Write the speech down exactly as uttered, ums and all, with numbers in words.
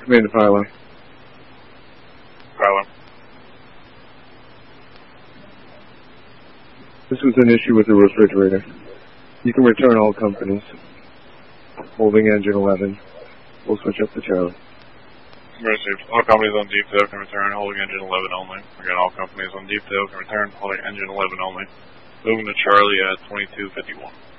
Commander Philo. Philo. This was an issue with the refrigerator. You can return all companies. Holding engine eleven. We'll switch up to Charlie. Received. All companies on deep tail can return holding engine eleven only. Again, all companies on deep tail can return holding engine eleven only. Moving to Charlie at twenty-two fifty-one.